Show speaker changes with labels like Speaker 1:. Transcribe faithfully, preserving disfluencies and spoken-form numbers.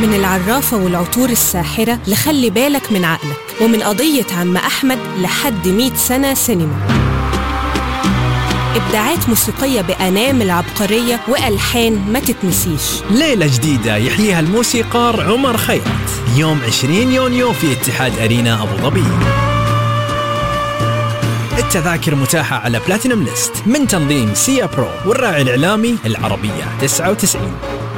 Speaker 1: من العرافة والعطور الساحرة لخلي بالك من عقلك، ومن قضية عم أحمد لحد مئة سنة سينما. إبداعات موسيقية بأنامل عبقرية وألحان ما تتنسيش.
Speaker 2: ليلة جديدة يحييها الموسيقار عمر خيرت يوم عشرين يونيو في اتحاد أرينا أبو ظبي. التذاكر متاحة على بلاتينوم ليست من تنظيم سيا برو والراعي الإعلامي العربية تسعة وتسعين.